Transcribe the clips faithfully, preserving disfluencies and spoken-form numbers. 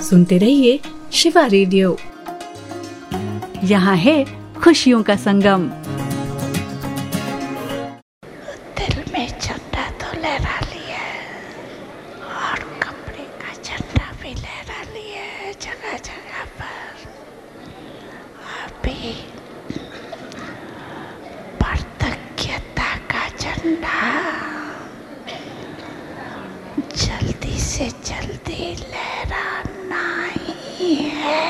सुनते रहिए शिवा रेडियो। यहाँ है खुशियों का संगम। दिल में झंडा तो लहरा लिया और कपड़े का झंडा भी लहरा लिया जगह जगह पर। अभी कृतज्ञता का झंडा जल्दी से जल्दी लहराना ही है।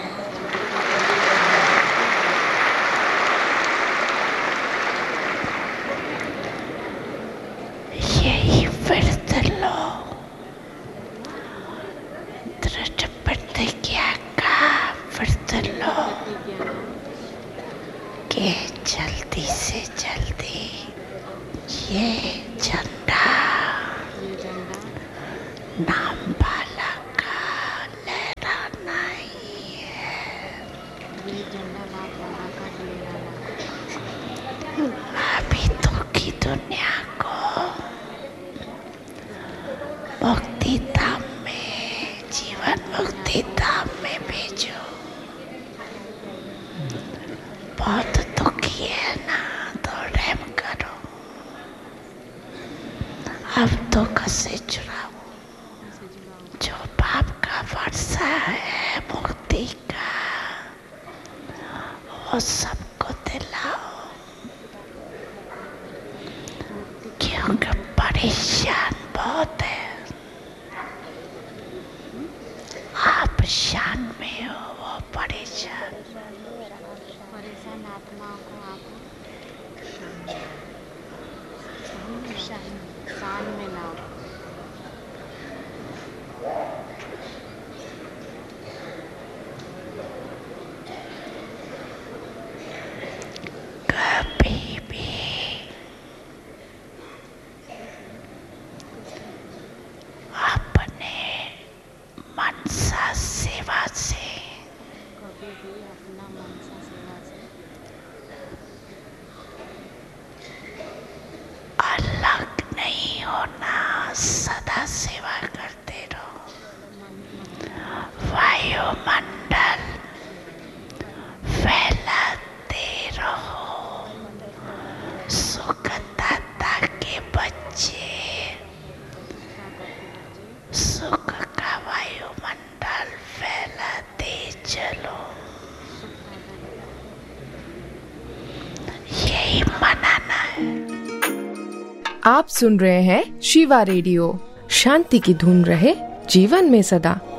यही व्रत लो, दृढ़ प्रतिज्ञा का व्रत लो कि जल्दी से जल्दी ये झंडा नाम वाला का लहराना ही है। अभी तो की दुनिया को मुक्ति धाम में, जीवन मुक्ति धाम में भेजो। बहुत दुखी है ना, तो रहम करो। अब तो कसे चुराओ, जो पाप का वर्षा है मुक्ति का, वो सबको दिलाओ। क्योंकि परेशान बहुत है। आप शान में हो, वो परेशान परेशान आत्माओं को आप शान में लाओ। कभी भी अपने मनसा सेवा से कभी भी अपना मनसा सेवा से अलग नहीं होना, सदा सेवा करते रहो। वायुमंडल फैलाते रहो। सुखदाता के बच्चे, सुख का वायुमंडल फैलाते चलो। यही मनाना है। आप सुन रहे हैं शिवा रेडियो। शांति की धुन रहे जीवन में सदा।